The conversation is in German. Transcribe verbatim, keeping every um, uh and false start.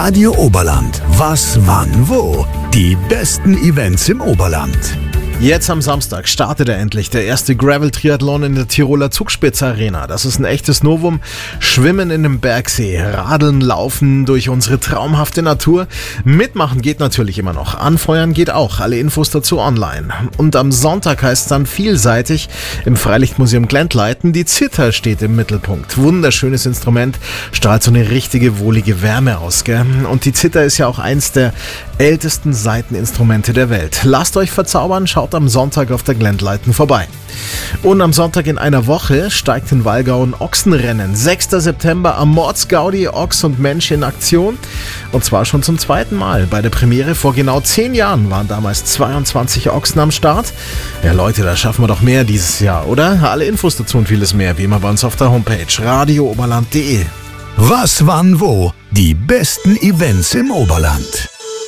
Radio Oberland. Was, wann, wo? Die besten Events im Oberland. Jetzt am Samstag startet er endlich, der erste Gravel-Triathlon in der Tiroler Zugspitz-Arena. Das ist ein echtes Novum. Schwimmen in einem Bergsee, Radeln, Laufen durch unsere traumhafte Natur. Mitmachen geht natürlich immer noch, anfeuern geht auch. Alle Infos dazu online. Und am Sonntag heißt es dann vielseitig im Freilichtmuseum Glendleiten. Die Zither steht im Mittelpunkt. Wunderschönes Instrument, strahlt so eine richtige wohlige Wärme aus, gell? Und die Zither ist ja auch eins der ältesten Saiteninstrumente der Welt. Lasst euch verzaubern, schaut am Sonntag auf der Glendleiten vorbei. Und am Sonntag in einer Woche steigt in Wallgau ein Ochsenrennen. sechster September am Mordsgaudi, Ochs und Mensch in Aktion. Und zwar schon zum zweiten Mal. Bei der Premiere vor genau zehn Jahren waren damals zweiundzwanzig Ochsen am Start. Ja Leute, da schaffen wir doch mehr dieses Jahr, oder? Alle Infos dazu und vieles mehr, wie immer bei uns auf der Homepage radio oberland punkt de. Was, wann, wo? Die besten Events im Oberland.